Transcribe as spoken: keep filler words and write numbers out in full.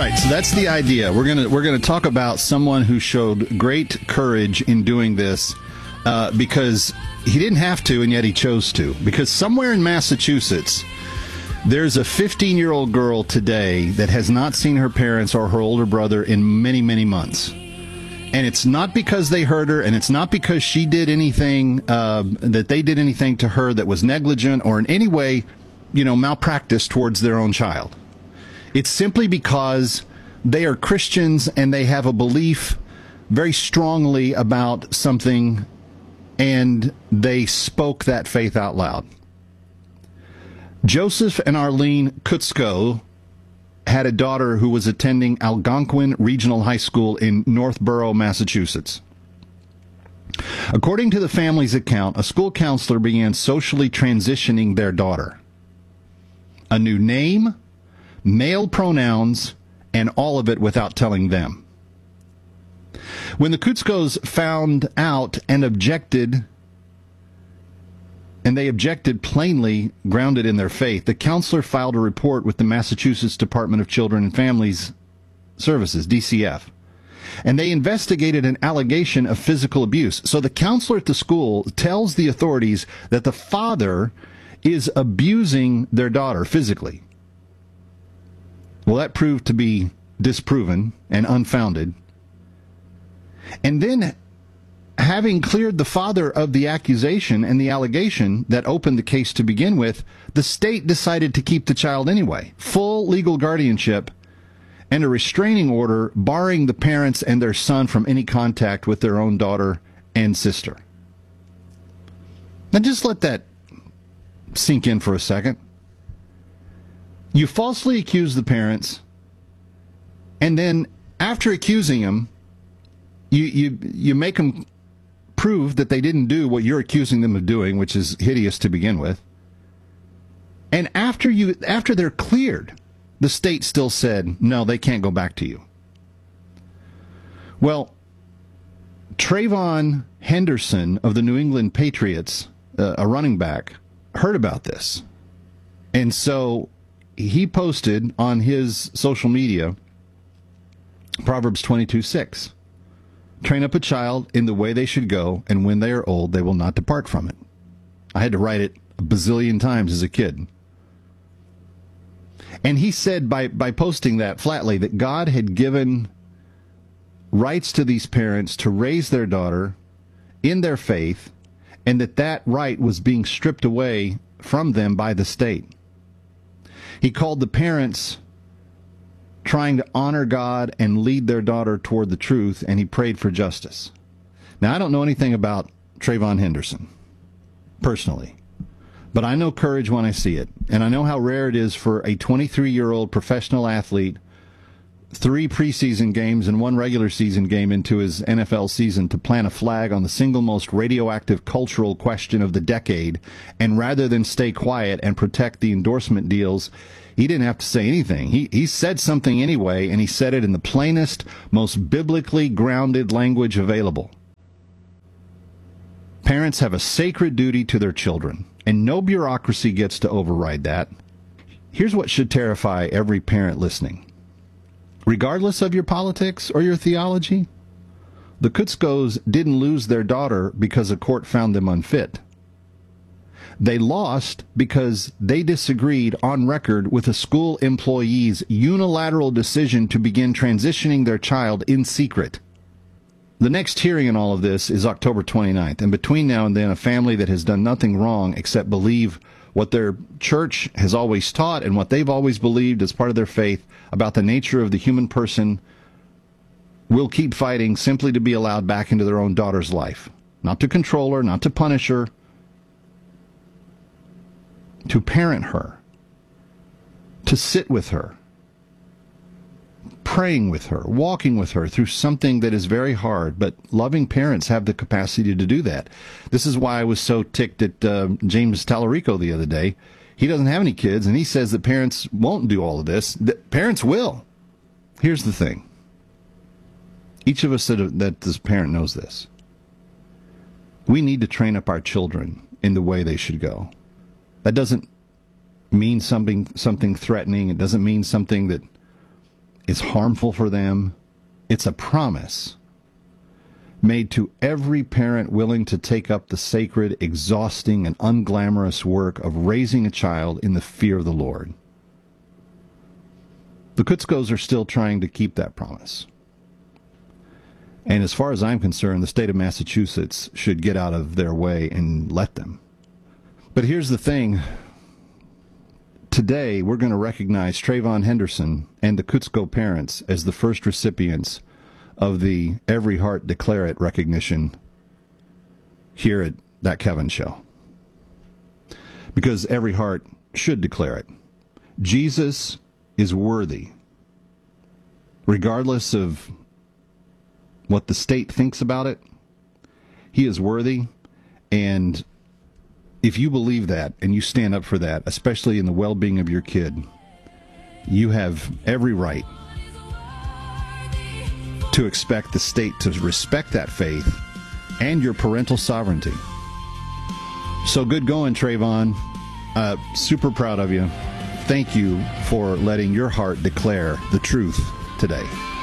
right, so that's the idea. We're gonna we're gonna talk about someone who showed great courage in doing this uh, because he didn't have to, and yet he chose to. Because somewhere in Massachusetts, there's a fifteen-year-old girl today that has not seen her parents or her older brother in many, many months. And it's not because they hurt her, and it's not because she did anything, uh, that they did anything to her that was negligent or in any way, you know, malpractice towards their own child. It's simply because they are Christians and they have a belief very strongly about something, and they spoke that faith out loud. Joseph and Arlene Kutsko had a daughter who was attending Algonquin Regional High School in Northborough, Massachusetts. According to the family's account, a school counselor began socially transitioning their daughter. A new name, male pronouns, and all of it without telling them. When the Kutskos found out and objected, and they objected plainly grounded in their faith, the counselor filed a report with the Massachusetts Department of Children and Families Services, D C F. And they investigated an allegation of physical abuse. So the counselor at the school tells the authorities that the father is abusing their daughter physically. Well, that proved to be disproven and unfounded. And then, having cleared the father of the accusation and the allegation that opened the case to begin with, the state decided to keep the child anyway. Full legal guardianship and a restraining order barring the parents and their son from any contact with their own daughter and sister. Now just let that sink in for a second. You falsely accuse the parents, and then after accusing them, you, you, you make them prove that they didn't do what you're accusing them of doing, which is hideous to begin with. And after you, after they're cleared, the state still said, no, they can't go back to you. Well, Trayvon Henderson of the New England Patriots, uh, a running back, heard about this. And so he posted on his social media Proverbs twenty-two six. Train up a child in the way they should go, and when they are old, they will not depart from it. I had to write it a bazillion times as a kid. And he said by, by posting that flatly that God had given rights to these parents to raise their daughter in their faith, and that that right was being stripped away from them by the state. He called the parents trying to honor God and lead their daughter toward the truth, and he prayed for justice. Now, I don't know anything about Trayvon Henderson, personally, but I know courage when I see it, and I know how rare it is for a twenty-three-year-old professional athlete, three preseason games and one regular season game into his N F L season, to plant a flag on the single most radioactive cultural question of the decade, and rather than stay quiet and protect the endorsement deals, he didn't have to say anything. He he said something anyway, and he said it in the plainest, most biblically grounded language available. Parents have a sacred duty to their children, and no bureaucracy gets to override that. Here's what should terrify every parent listening. Regardless of your politics or your theology, the Kutskos didn't lose their daughter because a court found them unfit. They lost because they disagreed on record with a school employee's unilateral decision to begin transitioning their child in secret. The next hearing in all of this is October twenty-ninth, and between now and then, a family that has done nothing wrong except believe what their church has always taught and what they've always believed as part of their faith about the nature of the human person will keep fighting simply to be allowed back into their own daughter's life. Not to control her, not to punish her, to parent her, to sit with her, praying with her, walking with her through something that is very hard, but loving parents have the capacity to do that. This is why I was so ticked at uh, James Tallarico the other day. He doesn't have any kids, and he says that parents won't do all of this. That parents will. Here's the thing. Each of us that, that this parent knows this. We need to train up our children in the way they should go. That doesn't mean something something threatening. It doesn't mean something that is harmful for them. It's a promise made to every parent willing to take up the sacred, exhausting, and unglamorous work of raising a child in the fear of the Lord. The Kutzkos are still trying to keep that promise. And as far as I'm concerned, the state of Massachusetts should get out of their way and let them. But here's the thing. Today, we're going to recognize Trayvon Henderson and the Kutzko parents as the first recipients of the Every Heart Declare It recognition here at That Kevin Show. Because every heart should declare it. Jesus is worthy, regardless of what the state thinks about it. He is worthy, and if you believe that and you stand up for that, especially in the well-being of your kid, you have every right to expect the state to respect that faith and your parental sovereignty. So good going, Trayvon. Uh, super proud of you. Thank you for letting your heart declare the truth today.